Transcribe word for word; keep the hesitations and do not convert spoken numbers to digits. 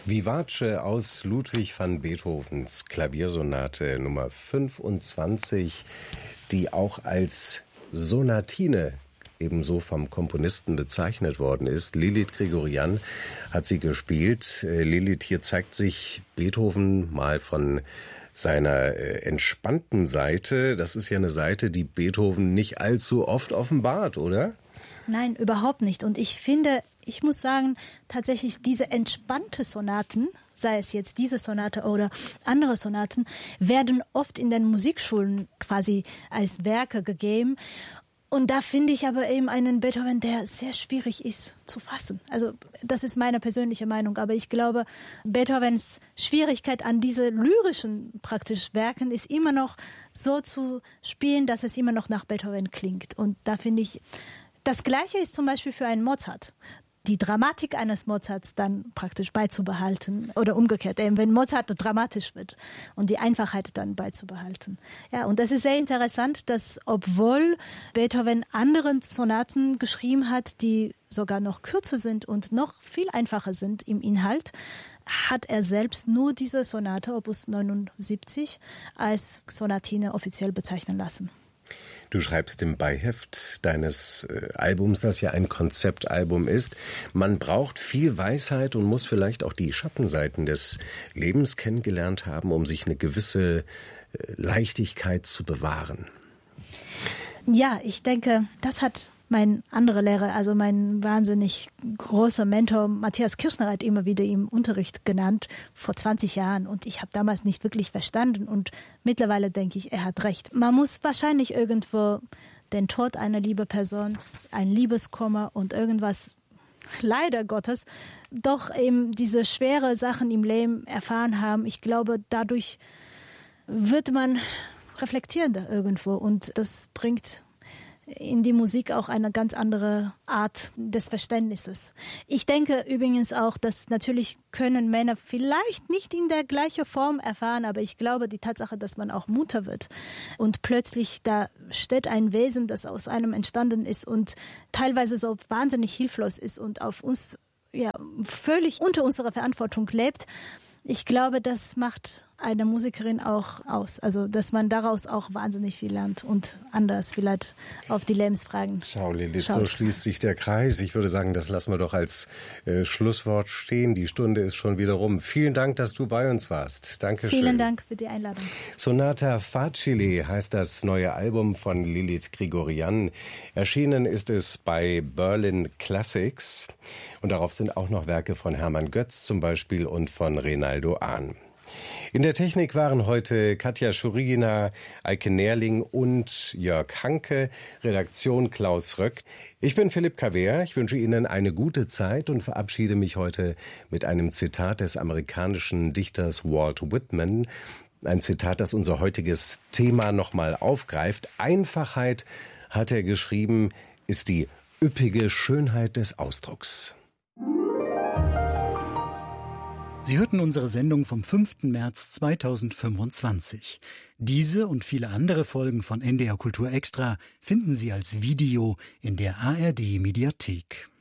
Vivace aus Ludwig van Beethovens Klaviersonate Nummer fünfundzwanzig, die auch als Sonatine ebenso vom Komponisten bezeichnet worden ist. Lilith Grigorian hat sie gespielt. Lilith, hier zeigt sich Beethoven mal von seiner entspannten Seite. Das ist ja eine Seite, die Beethoven nicht allzu oft offenbart, oder? Nein, überhaupt nicht. Und ich finde, ich muss sagen, tatsächlich diese entspannte Sonaten, sei es jetzt diese Sonate oder andere Sonaten, werden oft in den Musikschulen quasi als Werke gegeben. Und da finde ich aber eben einen Beethoven, der sehr schwierig ist zu fassen. Also das ist meine persönliche Meinung. Aber ich glaube, Beethovens Schwierigkeit an diese lyrischen praktisch Werken ist immer noch so zu spielen, dass es immer noch nach Beethoven klingt. Und da finde ich, das Gleiche ist zum Beispiel für einen Mozart. Die Dramatik eines Mozarts dann praktisch beizubehalten oder umgekehrt, eben wenn Mozart dramatisch wird und die Einfachheit dann beizubehalten. Ja, und das ist sehr interessant, dass obwohl Beethoven andere Sonaten geschrieben hat, die sogar noch kürzer sind und noch viel einfacher sind im Inhalt, hat er selbst nur diese Sonate Opus neunundsiebzig als Sonatine offiziell bezeichnen lassen. Du schreibst im Beiheft deines äh, Albums, das ja ein Konzeptalbum ist, man braucht viel Weisheit und muss vielleicht auch die Schattenseiten des Lebens kennengelernt haben, um sich eine gewisse äh, Leichtigkeit zu bewahren. Ja, ich denke, das hat mein anderer Lehrer, also mein wahnsinnig großer Mentor Matthias Kirschner hat immer wieder im Unterricht genannt, vor zwanzig Jahren. Und ich habe damals nicht wirklich verstanden. Und mittlerweile denke ich, er hat recht. Man muss wahrscheinlich irgendwo den Tod einer lieben Person, ein Liebeskummer und irgendwas, leider Gottes, doch eben diese schwere Sachen im Leben erfahren haben. Ich glaube, dadurch wird man reflektierender irgendwo. Und das bringt in die Musik auch eine ganz andere Art des Verständnisses. Ich denke übrigens auch, dass natürlich können Männer vielleicht nicht in der gleichen Form erfahren, aber ich glaube, die Tatsache, dass man auch Mutter wird und plötzlich da steht ein Wesen, das aus einem entstanden ist und teilweise so wahnsinnig hilflos ist und auf uns ja völlig unter unserer Verantwortung lebt. Ich glaube, das macht eine Musikerin auch aus. Also, dass man daraus auch wahnsinnig viel lernt und anders vielleicht auf die Lebensfragen Schau, Lilith, schaut. So schließt sich der Kreis. Ich würde sagen, das lassen wir doch als äh, Schlusswort stehen. Die Stunde ist schon wieder rum. Vielen Dank, dass du bei uns warst. Dankeschön. Vielen Dank für die Einladung. Sonata Facile heißt das neue Album von Lilith Grigorian. Erschienen ist es bei Berlin Classics. Und darauf sind auch noch Werke von Hermann Götz zum Beispiel und von Renaldo Ahn. In der Technik waren heute Katja Schurigina, Eike Nährling und Jörg Hanke, Redaktion Klaus Röck. Ich bin Philipp Kawehr, ich wünsche Ihnen eine gute Zeit und verabschiede mich heute mit einem Zitat des amerikanischen Dichters Walt Whitman. Ein Zitat, das unser heutiges Thema nochmal aufgreift. Einfachheit, hat er geschrieben, ist die üppige Schönheit des Ausdrucks. Sie hörten unsere Sendung vom fünften März zweitausendfünfundzwanzig. Diese und viele andere Folgen von N D R Kultur Extra finden Sie als Video in der A R D Mediathek.